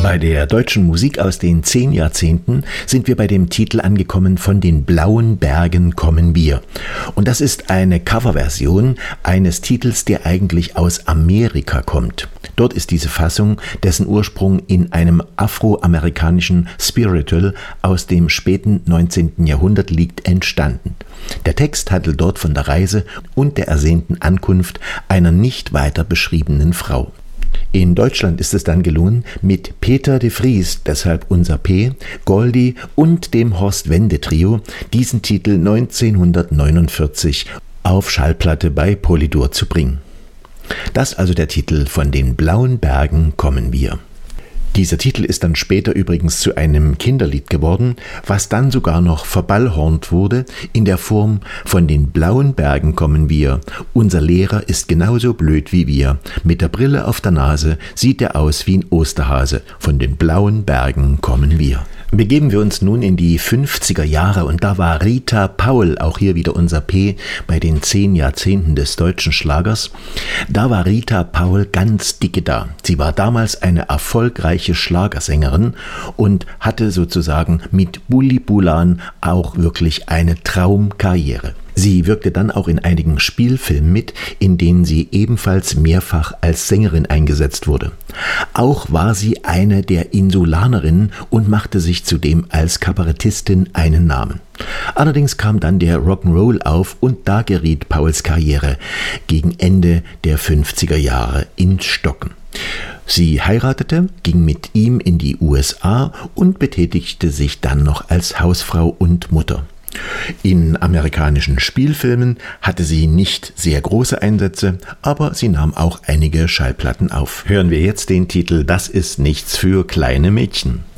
Bei der deutschen Musik aus den 10 Jahrzehnten sind wir bei dem Titel angekommen: Von den blauen Bergen kommen wir. Und das ist eine Coverversion eines Titels, der eigentlich aus Amerika kommt. Dort ist diese Fassung, dessen Ursprung in einem afroamerikanischen Spiritual aus dem späten 19. Jahrhundert liegt, entstanden. Der Text handelt dort von der Reise und der ersehnten Ankunft einer nicht weiter beschriebenen Frau. In Deutschland ist es dann gelungen, mit Peter de Vries, deshalb unser P, Goldie und dem Horst Wende Trio diesen Titel 1949 auf Schallplatte bei Polydor zu bringen. Das also der Titel: Von den blauen Bergen kommen wir. Dieser Titel ist dann später übrigens zu einem Kinderlied geworden, was dann sogar noch verballhornt wurde in der Form: Von den blauen Bergen kommen wir, unser Lehrer ist genauso blöd wie wir, mit der Brille auf der Nase sieht er aus wie ein Osterhase, von den blauen Bergen kommen wir. Begeben wir uns nun in die 50er Jahre und da war Rita Paul, auch hier wieder unser P, bei den 10 Jahrzehnten des deutschen Schlagers. Da war Rita Paul ganz dicke da. Sie war damals eine erfolgreiche Schlagersängerin und hatte sozusagen mit Bulli Bulan auch wirklich eine Traumkarriere. Sie wirkte dann auch in einigen Spielfilmen mit, in denen sie ebenfalls mehrfach als Sängerin eingesetzt wurde. Auch war sie eine der Insulanerinnen und machte sich zudem als Kabarettistin einen Namen. Allerdings kam dann der Rock'n'Roll auf und da geriet Pauls Karriere gegen Ende der 50er Jahre ins Stocken. Sie heiratete, ging mit ihm in die USA und betätigte sich dann noch als Hausfrau und Mutter. In amerikanischen Spielfilmen hatte sie nicht sehr große Einsätze, aber sie nahm auch einige Schallplatten auf. Hören wir jetzt den Titel: Das ist nichts für kleine Mädchen.